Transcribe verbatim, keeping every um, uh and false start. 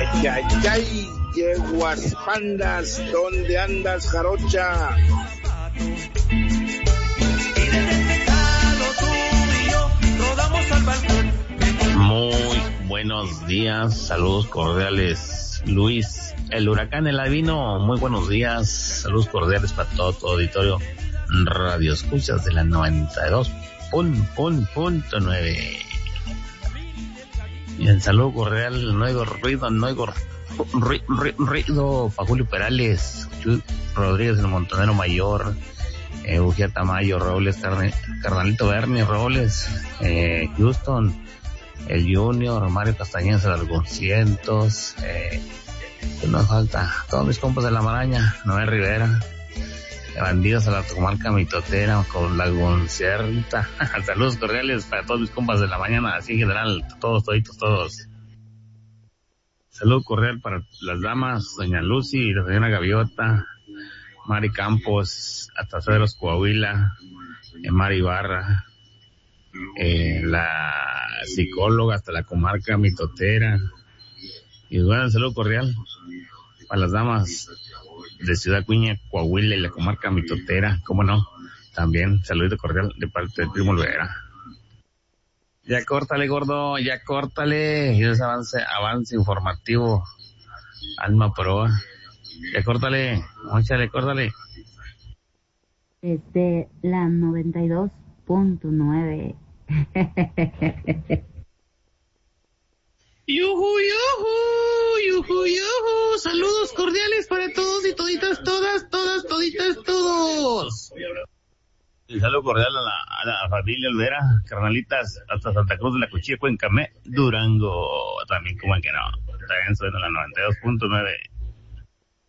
Ay, ay, ay, yeguas pandas, ¿dónde andas, jarocha? Muy buenos días, saludos cordiales, Luis, el huracán El Lavino, muy buenos días, saludos cordiales para todo tu auditorio, radio escuchas de la noventa y dos punto nueve. Y el saludo cordial, no oigo ruido, no oigo ruido, ruido para Julio Perales, Chuy Rodríguez, el Montonero Mayor, eh, Ujía Tamayo, Robles, Carne, Carnalito Bernie, Robles, eh, Houston, el Junior, Mario Castañeda, Largoncientos, eh, que nos falta, todos mis compas de la Maraña, Noel Rivera, Bandidos a la comarca Mitotera, con la Goncierta. Saludos cordiales para todos mis compas de la mañana, así en general, todos, toditos, todos. Saludo cordial para las damas, doña Lucy, la señora Gaviota, Mari Campos, hasta Cedros Coahuila, eh, Mari Barra, eh, la psicóloga hasta la comarca Mitotera. Y bueno, saludo cordial para las damas de Ciudad Cuña, Coahuila y la comarca Mitotera, cómo no, también saludo cordial de parte del Primo Olvera. Ya córtale, gordo, ya córtale, y ese avance, avance informativo, alma proa, ya córtale, móchale, córtale. Desde la noventa y dos punto nueve. Yuhu, yuhu, yuhu, yuhu, saludos cordiales para todos y toditas, todas, todas, toditas, todos. Y saludo cordial a la, a la familia Olvera, carnalitas, hasta Santa Cruz de la Cuchilla, Cuencamé, Durango, también como que no, también soy de la noventa y dos punto nueve.